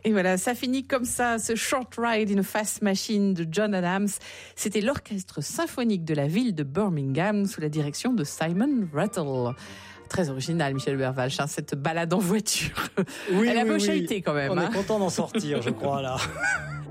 Et voilà, ça finit comme ça, ce Short Ride in a Fast Machine de John Adams. C'était l'orchestre symphonique de la ville de Birmingham sous la direction de Simon Rattle. Très original, Michel Bervalch, cette balade en voiture. Oui, Elle a oui, beau chahuter quand même. On est content d'en sortir, je crois, là.